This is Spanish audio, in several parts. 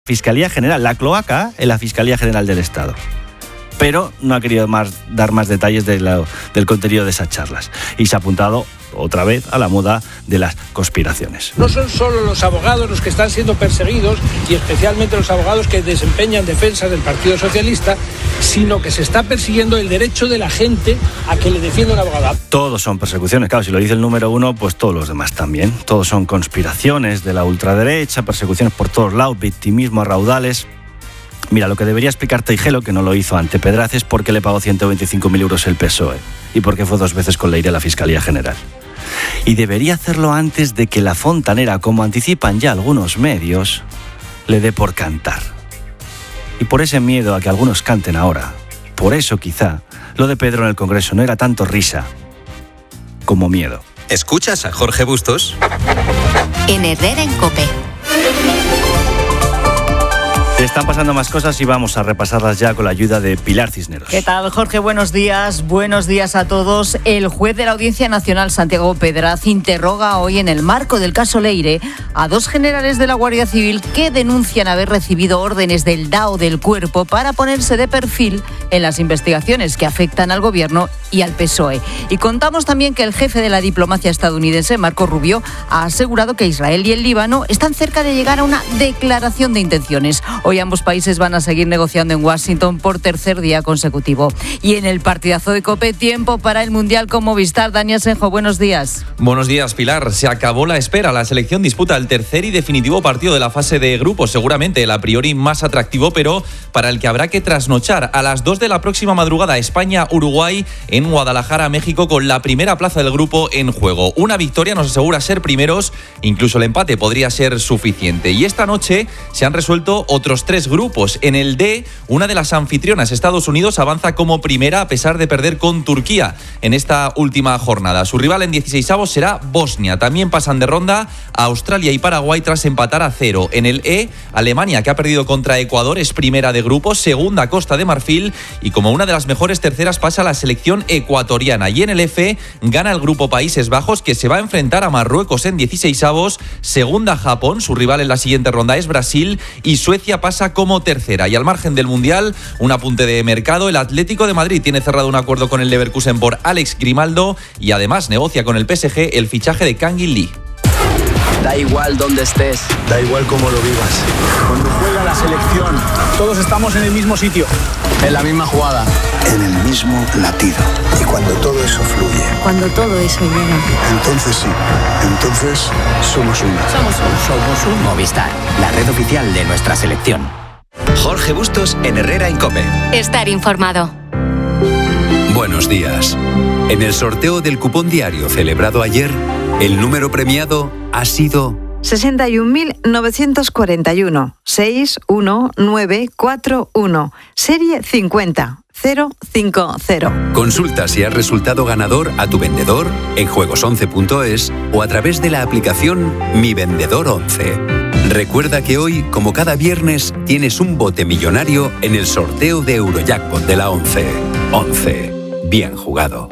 Fiscalía General, la cloaca en la Fiscalía General del Estado. Pero no ha querido dar más detalles del contenido de esas charlas. Y se ha apuntado otra vez a la moda de las conspiraciones. No son solo los abogados los que están siendo perseguidos, y especialmente los abogados que desempeñan defensa del Partido Socialista, sino que se está persiguiendo el derecho de la gente a que le defienda un abogado. Todos son persecuciones, claro, si lo dice el número uno, pues todos los demás también. Todos son conspiraciones de la ultraderecha, persecuciones por todos lados, victimismo a raudales. Mira, lo que debería explicar Tejero, que no lo hizo ante Pedraz, es por qué le pagó 125.000 euros el PSOE y por qué fue 2 veces con Leire a la Fiscalía General. Y debería hacerlo antes de que la fontanera, como anticipan ya algunos medios, le dé por cantar. Y por ese miedo a que algunos canten ahora, por eso quizá lo de Pedro en el Congreso no era tanto risa como miedo. ¿Escuchas a Jorge Bustos? En Herrera en COPE. Están pasando más cosas y vamos a repasarlas ya con la ayuda de Pilar Cisneros. ¿Qué tal, Jorge? Buenos días a todos. El juez de la Audiencia Nacional, Santiago Pedraz, interroga hoy en el marco del caso Leire a 2 generales de la Guardia Civil que denuncian haber recibido órdenes del DAO del Cuerpo para ponerse de perfil en las investigaciones que afectan al Gobierno y al PSOE. Y contamos también que el jefe de la diplomacia estadounidense, Marco Rubio, ha asegurado que Israel y el Líbano están cerca de llegar a una declaración de intenciones. Hoy ambos países van a seguir negociando en Washington por 3er día consecutivo. Y en el partidazo de COPE, tiempo para el Mundial con Movistar. Dani Asenjo, buenos días. Buenos días, Pilar. Se acabó la espera. La selección disputa el tercer y definitivo partido de la fase de grupos. Seguramente el a priori más atractivo, pero para el que habrá que trasnochar. A las 2 de la próxima madrugada, España-Uruguay en Guadalajara, México, con la primera plaza del grupo en juego. Una victoria nos asegura ser primeros, incluso el empate podría ser suficiente. Y esta noche se han resuelto otros 3 grupos. En el D, una de las anfitrionas, Estados Unidos, avanza como primera a pesar de perder con Turquía en esta última jornada. Su rival en 16avos será Bosnia. También pasan de ronda Australia y Paraguay tras empatar a 0. En el E, Alemania, que ha perdido contra Ecuador, es primera de grupo, segunda Costa de Marfil, y como una de las mejores terceras pasa la selección ecuatoriana. Y en el F, gana el grupo Países Bajos, que se va a enfrentar a Marruecos en 16avos, segunda Japón, su rival en la siguiente ronda es Brasil, y Suecia pasa como tercera. Y al margen del Mundial, un apunte de mercado: el Atlético de Madrid tiene cerrado un acuerdo con el Leverkusen por Alex Grimaldo y además negocia con el PSG el fichaje de Kang In Lee. Da igual dónde estés, da igual cómo lo vivas. Cuando juega la selección, todos estamos en el mismo sitio, en la misma jugada, en el mismo latido. Y cuando todo eso fluye, cuando todo eso llega, entonces sí, entonces somos uno. Somos un Movistar, la red oficial de nuestra selección. Jorge Bustos en Herrera en COPE. Estar informado. Buenos días. En el sorteo del cupón diario celebrado ayer, el número premiado ha sido 61.941 61941, serie 50050. Consulta si has resultado ganador a tu vendedor en juegos11.es o a través de la aplicación Mi Vendedor 11. Recuerda que hoy, como cada viernes, tienes un bote millonario en el sorteo de Eurojackpot de la 11. 11. Bien jugado.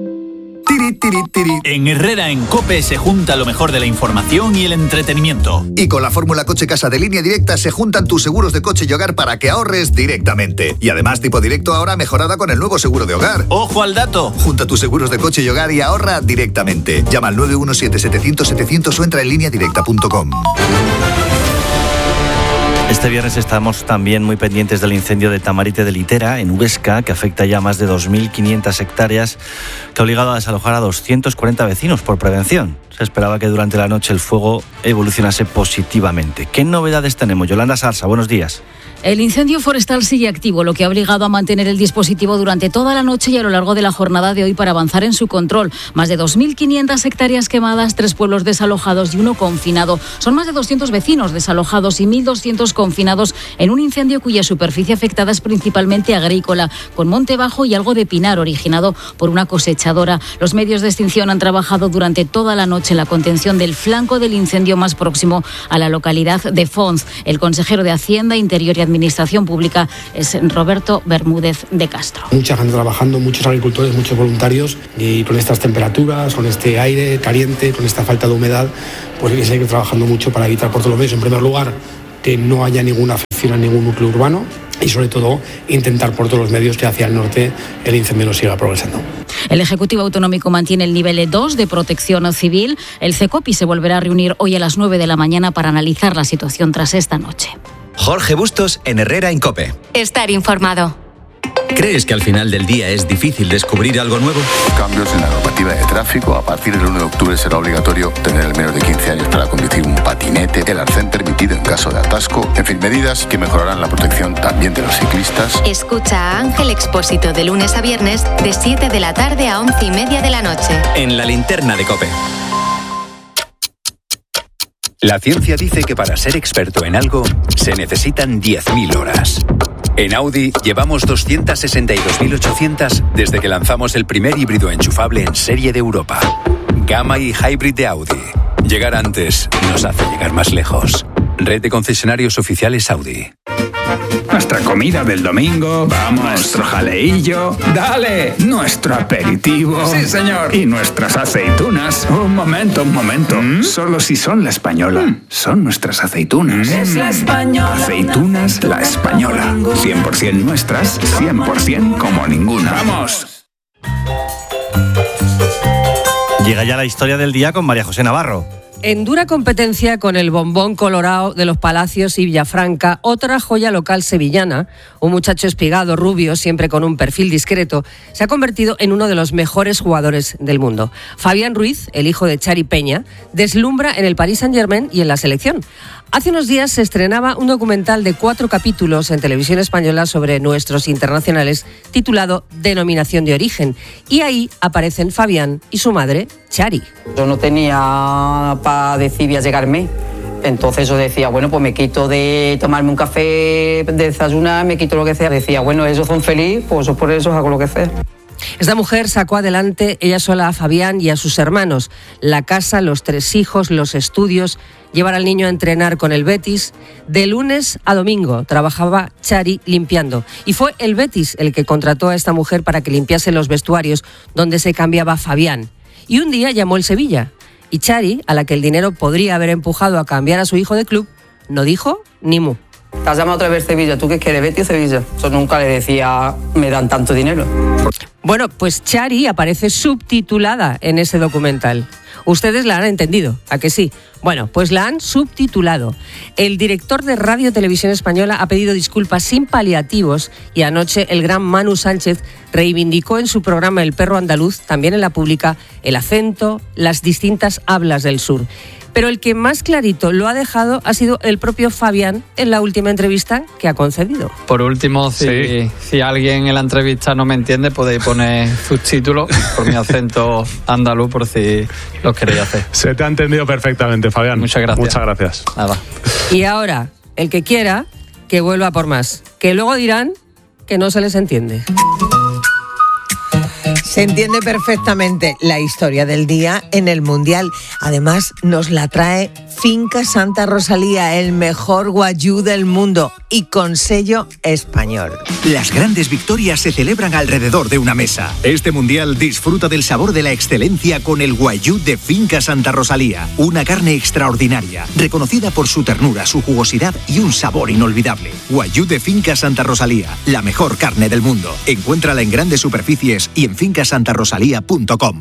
En Herrera en COPE se junta lo mejor de la información y el entretenimiento. Y con la fórmula Coche Casa de Línea Directa se juntan tus seguros de coche y hogar para que ahorres directamente. Y además Tipo Directo ahora mejorada con el nuevo seguro de hogar. ¡Ojo al dato! Junta tus seguros de coche y hogar y ahorra directamente. Llama al 917-700-700 o entra en lineadirecta.com. Este viernes estamos también muy pendientes del incendio de Tamarite de Litera, en Huesca, que afecta ya a más de 2.500 hectáreas, que ha obligado a desalojar a 240 vecinos por prevención. Se esperaba que durante la noche el fuego evolucionase positivamente. ¿Qué novedades tenemos? Yolanda Sarsa, buenos días. El incendio forestal sigue activo, lo que ha obligado a mantener el dispositivo durante toda la noche y a lo largo de la jornada de hoy para avanzar en su control. Más de 2.500 hectáreas quemadas, 3 pueblos desalojados y 1 confinado. Son más de 200 vecinos desalojados y 1.200 confinados en un incendio cuya superficie afectada es principalmente agrícola, con monte bajo y algo de pinar originado por una cosechadora. Los medios de extinción han trabajado durante toda la noche en la contención del flanco del incendio más próximo a la localidad de Fonz. El consejero de Hacienda, Interior y Administración Pública es Roberto Bermúdez de Castro. Mucha gente trabajando, muchos agricultores, muchos voluntarios, y con estas temperaturas, con este aire caliente, con esta falta de humedad, pues hay que seguir trabajando mucho para evitar por todos los medios, en primer lugar, que no haya ninguna afección a ningún núcleo urbano y sobre todo intentar por todos los medios que hacia el norte el incendio no siga progresando. El Ejecutivo Autonómico mantiene el nivel E2 de protección civil. El CECOPI se volverá a reunir hoy a las 9 de la mañana para analizar la situación tras esta noche. Jorge Bustos en Herrera en COPE. Estar informado. ¿Crees que al final del día es difícil descubrir algo nuevo? Cambios en la normativa de tráfico. A partir del 1 de octubre será obligatorio tener el menos de 15 años para conducir un patinete, el arcén permitido en caso de atasco. En fin, medidas que mejorarán la protección también de los ciclistas. Escucha a Ángel Expósito de lunes a viernes de 7 de la tarde a 11:30 de la noche. En la linterna de COPE. La ciencia dice que para ser experto en algo se necesitan 10.000 horas. En Audi llevamos 262.800 desde que lanzamos el primer híbrido enchufable en serie de Europa. Gamma y Hybrid de Audi. Llegar antes nos hace llegar más lejos. Red de concesionarios oficiales Audi. Nuestra comida del domingo, vamos, nuestro jaleillo, dale, nuestro aperitivo. Sí, señor. Y nuestras aceitunas. Un momento. Solo si son La Española. Son nuestras aceitunas. Es La Española. Aceitunas La Española. 100% nuestras, 100% como ninguna. ¡Vamos! Llega ya la historia del día con María José Navarro. En dura competencia con el bombón colorado de los Palacios y Villafranca, otra joya local sevillana, un muchacho espigado, rubio, siempre con un perfil discreto, se ha convertido en uno de los mejores jugadores del mundo. Fabián Ruiz, el hijo de Xavi Peña, deslumbra en el Paris Saint-Germain y en la selección. Hace unos días se estrenaba un documental de 4 capítulos en Televisión Española sobre nuestros internacionales titulado Denominación de Origen. Y ahí aparecen Fabián y su madre, Chari. Yo no tenía para decir voy a llegarme. Entonces yo decía, bueno, pues me quito de tomarme un café, de desayunar, me quito lo que sea. Decía, bueno, ellos son felices, pues por eso hago lo que sea. Esta mujer sacó adelante ella sola a Fabián y a sus hermanos. La casa, los 3 hijos, los estudios, llevar al niño a entrenar con el Betis. De lunes a domingo trabajaba Chari limpiando. Y fue el Betis el que contrató a esta mujer para que limpiase los vestuarios donde se cambiaba Fabián. Y un día llamó el Sevilla. Y Chari, a la que el dinero podría haber empujado a cambiar a su hijo de club, no dijo ni mu. Te has llamado otra vez Sevilla, ¿tú qué quieres, Betis o Sevilla? Yo nunca le decía, me dan tanto dinero. Bueno, pues Chari aparece subtitulada en ese documental. Ustedes la han entendido, ¿a que sí? Bueno, pues la han subtitulado. El director de Radio Televisión Española ha pedido disculpas sin paliativos y anoche el gran Manu Sánchez reivindicó en su programa El Perro Andaluz, también en la pública, el acento, las distintas hablas del sur. Pero el que más clarito lo ha dejado ha sido el propio Fabián en la última entrevista que ha concedido. Por último, si alguien en la entrevista no me entiende, podéis poner subtítulos por mi acento andaluz por si lo queréis hacer. Se te ha entendido perfectamente, Fabián. Muchas gracias. Muchas gracias. Nada. Y ahora, el que quiera, que vuelva por más. Que luego dirán que no se les entiende. Se entiende perfectamente la historia del día en el Mundial. Además, nos la trae Finca Santa Rosalía, el mejor guayú del mundo y con sello español. Las grandes victorias se celebran alrededor de una mesa. Este Mundial disfruta del sabor de la excelencia con el guayú de Finca Santa Rosalía. Una carne extraordinaria, reconocida por su ternura, su jugosidad y un sabor inolvidable. Guayú de Finca Santa Rosalía, la mejor carne del mundo. Encuéntrala en grandes superficies y en fincasantarosalía.com.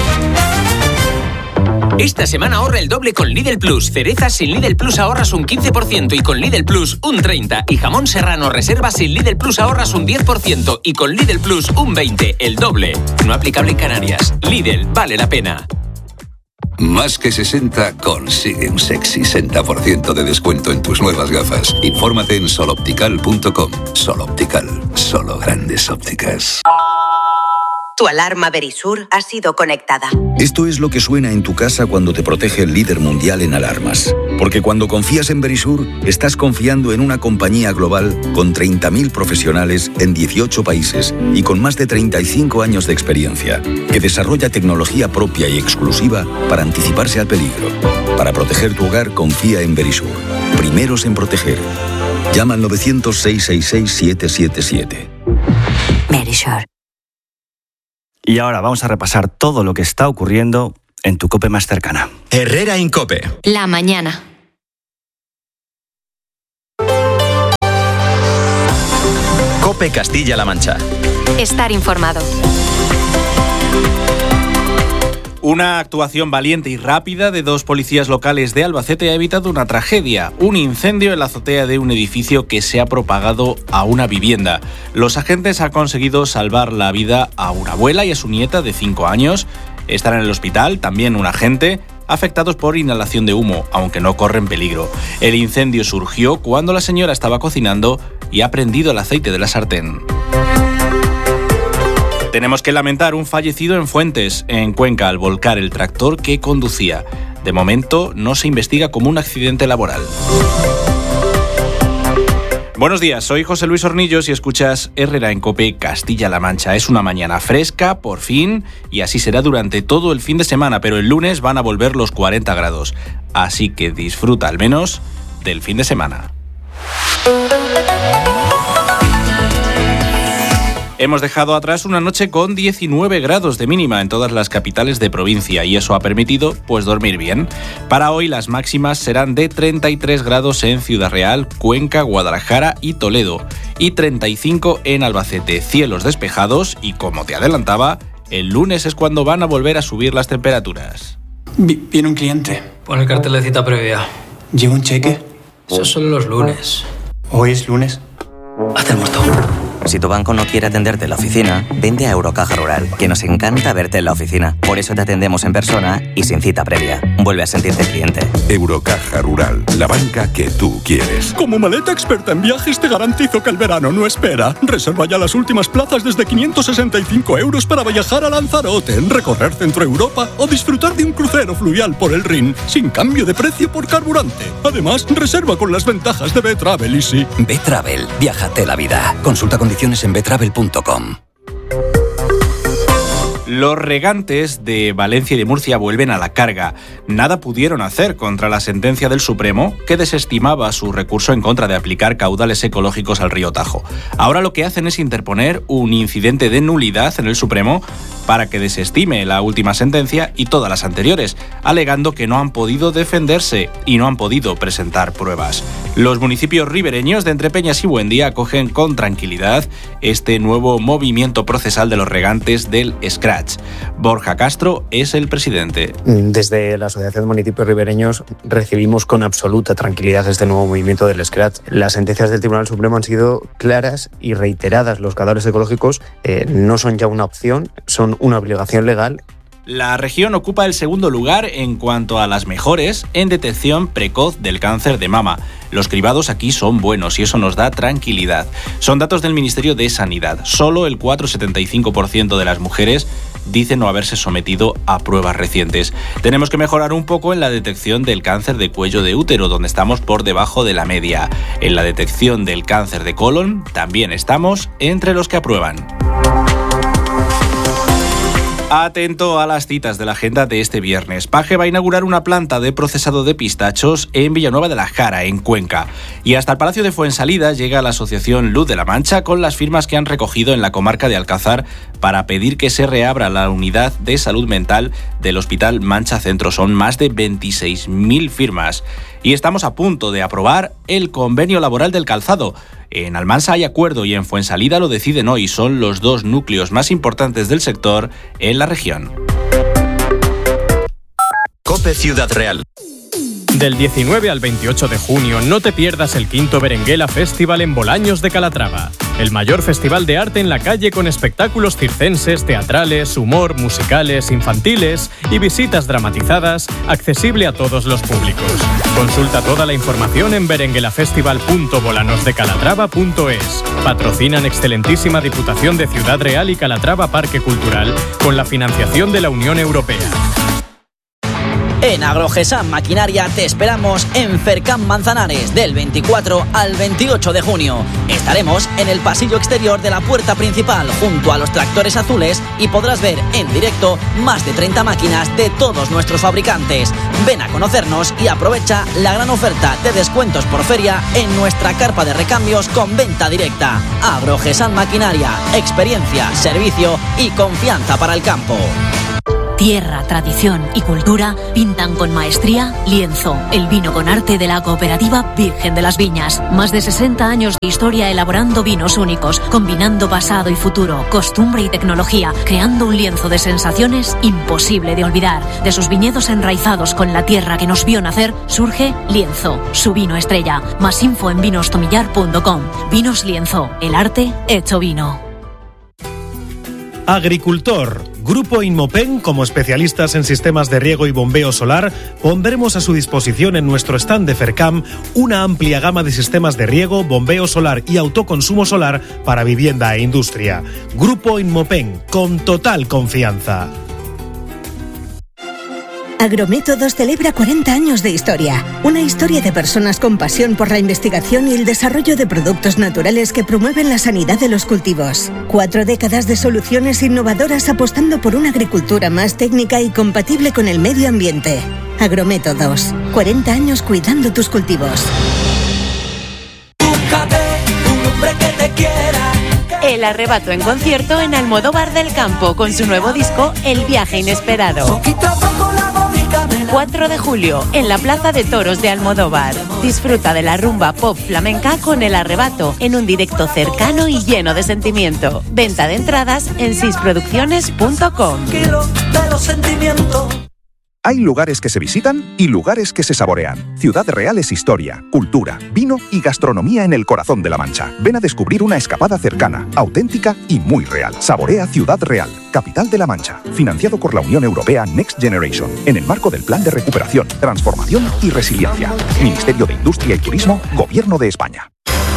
Esta semana ahorra el doble con Lidl Plus. Cerezas sin Lidl Plus ahorras un 15% y con Lidl Plus un 30%. Y jamón serrano reserva sin Lidl Plus ahorras un 10% y con Lidl Plus un 20%. El doble. No aplicable en Canarias. Lidl, vale la pena. Más que 60 consigue un sexy 60% de descuento en tus nuevas gafas. Infórmate en soloptical.com. Soloptical, solo grandes ópticas. Tu alarma Verisur ha sido conectada. Esto es lo que suena en tu casa cuando te protege el líder mundial en alarmas. Porque cuando confías en Verisur, estás confiando en una compañía global con 30.000 profesionales en 18 países y con más de 35 años de experiencia, que desarrolla tecnología propia y exclusiva para anticiparse al peligro. Para proteger tu hogar, confía en Verisur. Primeros en proteger. Llama al 900-666-777. Verisur. Y ahora vamos a repasar todo lo que está ocurriendo en tu COPE más cercana. Herrera en COPE. La mañana. COPE Castilla-La Mancha. Estar informado. Una actuación valiente y rápida de 2 policías locales de Albacete ha evitado una tragedia, un incendio en la azotea de un edificio que se ha propagado a una vivienda. Los agentes han conseguido salvar la vida a una abuela y a su nieta de 5 años. Están en el hospital también un agente, afectados por inhalación de humo, aunque no corren peligro. El incendio surgió cuando la señora estaba cocinando y ha prendido el aceite de la sartén. Tenemos que lamentar un fallecido en Fuentes, en Cuenca, al volcar el tractor que conducía. De momento no se investiga como un accidente laboral. Buenos días, soy José Luis Hornillos y escuchas Herrera en COPE Castilla-La Mancha. Es una mañana fresca, por fin, y así será durante todo el fin de semana, pero el lunes van a volver los 40 grados. Así que disfruta al menos del fin de semana. Hemos dejado atrás una noche con 19 grados de mínima en todas las capitales de provincia y eso ha permitido, dormir bien. Para hoy las máximas serán de 33 grados en Ciudad Real, Cuenca, Guadalajara y Toledo y 35 en Albacete. Cielos despejados y, como te adelantaba, el lunes es cuando van a volver a subir las temperaturas. Viene un cliente. Pon el cartel de cita previa. ¿Lleva un cheque? Eso son los lunes. ¿Hoy es lunes? Haz el muerto. Si tu banco no quiere atenderte en la oficina, vente a Eurocaja Rural, que nos encanta verte en la oficina. Por eso te atendemos en persona y sin cita previa. Vuelve a sentirte cliente. Eurocaja Rural, la banca que tú quieres. Como maleta experta en viajes te garantizo que el verano no espera. Reserva ya las últimas plazas desde 565 € para viajar a Lanzarote, recorrer Centro Europa o disfrutar de un crucero fluvial por el Rin, sin cambio de precio por carburante. Además, reserva con las ventajas de B-Travel Easy. B-Travel, viájate la vida. Consulta condiciones en betravel.com. Los regantes de Valencia y de Murcia vuelven a la carga. Nada pudieron hacer contra la sentencia del Supremo que desestimaba su recurso en contra de aplicar caudales ecológicos al río Tajo. Ahora lo que hacen es interponer un incidente de nulidad en el Supremo para que desestime la última sentencia y todas las anteriores, alegando que no han podido defenderse y no han podido presentar pruebas. Los municipios ribereños de Entrepeñas y Buendía acogen con tranquilidad este nuevo movimiento procesal de los regantes del Scratch. Borja Castro es el presidente. Desde la Asociación de Municipios Ribereños recibimos con absoluta tranquilidad este nuevo movimiento del Scratch. Las sentencias del Tribunal Supremo han sido claras y reiteradas. Los caudales ecológicos no son ya una opción, son una obligación legal. La región ocupa el segundo lugar en cuanto a las mejores en detección precoz del cáncer de mama. Los cribados aquí son buenos y eso nos da tranquilidad. Son datos del Ministerio de Sanidad. Solo el 4,75% de las mujeres dicen no haberse sometido a pruebas recientes. Tenemos que mejorar un poco en la detección del cáncer de cuello de útero, donde estamos por debajo de la media. En la detección del cáncer de colon también estamos entre los que aprueban. Atento a las citas de la agenda de este viernes. Paje va a inaugurar una planta de procesado de pistachos en Villanueva de la Jara, en Cuenca. Y hasta el Palacio de Fuensalida llega la Asociación Luz de la Mancha con las firmas que han recogido en la comarca de Alcázar para pedir que se reabra la unidad de salud mental del Hospital Mancha Centro. Son más de 26.000 firmas. Y estamos a punto de aprobar el convenio laboral del calzado. En Almansa hay acuerdo y en Fuensalida lo deciden hoy. Son los 2 núcleos más importantes del sector en la región. COPE Ciudad Real. Del 19 al 28 de junio no te pierdas el quinto Berenguela Festival en Bolaños de Calatrava. El mayor festival de arte en la calle con espectáculos circenses, teatrales, humor, musicales, infantiles y visitas dramatizadas, accesible a todos los públicos. Consulta toda la información en berenguelafestival.bolanosdecalatrava.es. Patrocinan excelentísima Diputación de Ciudad Real y Calatrava Parque Cultural con la financiación de la Unión Europea. En Agrogesan Maquinaria te esperamos en Fercam Manzanares del 24 al 28 de junio. Estaremos en el pasillo exterior de la puerta principal junto a los tractores azules y podrás ver en directo más de 30 máquinas de todos nuestros fabricantes. Ven a conocernos y aprovecha la gran oferta de descuentos por feria en nuestra carpa de recambios con venta directa. Agrogesan Maquinaria, experiencia, servicio y confianza para el campo. tierra, tradición y cultura, pintan con maestría Lienzo, el vino con arte de la cooperativa Virgen de las Viñas. Más de 60 años de historia elaborando vinos únicos, combinando pasado y futuro, costumbre y tecnología, creando un lienzo de sensaciones imposible de olvidar. De sus viñedos enraizados con la tierra que nos vio nacer, surge Lienzo, su vino estrella. Más info en vinostomillar.com. Vinos Lienzo, el arte hecho vino. Agricultor. Grupo Inmopen, como especialistas en sistemas de riego y bombeo solar, pondremos a su disposición en nuestro stand de Fercam una amplia gama de sistemas de riego, bombeo solar y autoconsumo solar para vivienda e industria. Grupo Inmopen, con total confianza. Agrométodos celebra 40 años de historia. Una historia de personas con pasión por la investigación y el desarrollo de productos naturales que promueven la sanidad de los cultivos. 4 décadas de soluciones innovadoras apostando por una agricultura más técnica y compatible con el medio ambiente. Agrométodos. 40 años cuidando tus cultivos. El Arrebato en concierto en Almodóvar del Campo con su nuevo disco El viaje inesperado. 4 de julio en la Plaza de Toros de Almodóvar. Disfruta de la rumba pop flamenca con El Arrebato en un directo cercano y lleno de sentimiento. Venta de entradas en sisproducciones.com. Hay lugares que se visitan y lugares que se saborean. Ciudad Real es historia, cultura, vino y gastronomía en el corazón de La Mancha. Ven a descubrir una escapada cercana, auténtica y muy real. Saborea Ciudad Real, capital de La Mancha. Financiado por la Unión Europea Next Generation, en el marco del Plan de Recuperación, Transformación y Resiliencia. Ministerio de Industria y Turismo, Gobierno de España.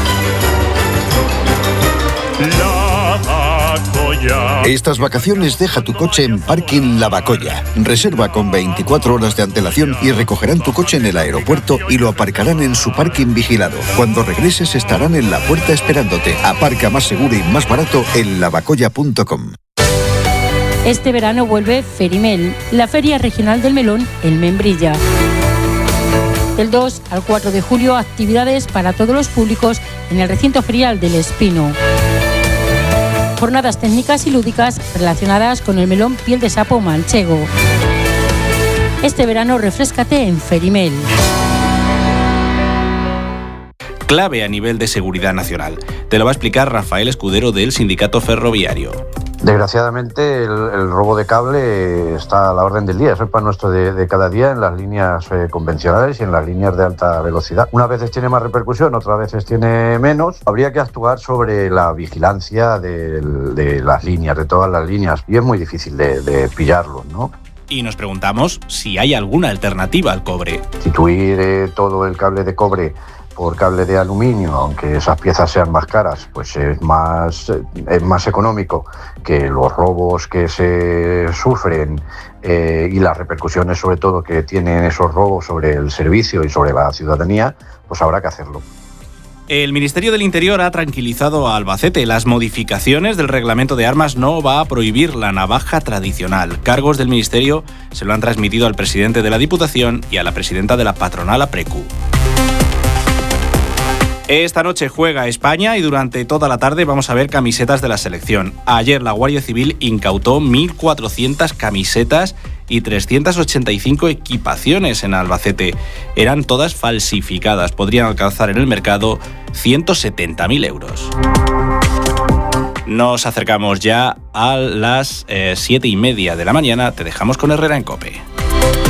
Estas vacaciones deja tu coche en Parking La Bacoya. Reserva con 24 horas de antelación y recogerán tu coche en el aeropuerto y lo aparcarán en su parking vigilado. Cuando regreses estarán en la puerta esperándote. Aparca más seguro y más barato en lavacoya.com. Este verano vuelve Ferimel, la feria regional del melón en Membrilla. Del 2 al 4 de julio, actividades para todos los públicos en el recinto ferial del Espino. Jornadas técnicas y lúdicas relacionadas con el melón piel de sapo manchego. Este verano refréscate en Ferimel. Clave a nivel de seguridad nacional. Te lo va a explicar Rafael Escudero del Sindicato Ferroviario. Desgraciadamente el robo de cable está a la orden del día. Eso es pan nuestro de cada día en las líneas convencionales y en las líneas de alta velocidad. Unas veces tiene más repercusión, otras veces tiene menos. Habría que actuar sobre la vigilancia de las líneas, de todas las líneas, y es muy difícil de pillarlos, ¿no? Y nos preguntamos si hay alguna alternativa al cobre. Sustituir todo el cable de cobre por cable de aluminio, aunque esas piezas sean más caras, pues es más económico que los robos que se sufren y las repercusiones sobre todo que tienen esos robos sobre el servicio y sobre la ciudadanía, pues habrá que hacerlo. El Ministerio del Interior ha tranquilizado a Albacete. Las modificaciones del reglamento de armas no va a prohibir la navaja tradicional. Cargos del Ministerio se lo han transmitido al presidente de la Diputación y a la presidenta de la patronal APRECU. Esta noche juega España y durante toda la tarde vamos a ver camisetas de la selección. Ayer la Guardia Civil incautó 1.400 camisetas y 385 equipaciones en Albacete. Eran todas falsificadas. Podrían alcanzar en el mercado 170.000 euros. Nos acercamos ya a las 7:30 de la mañana. Te dejamos con Herrera en COPE.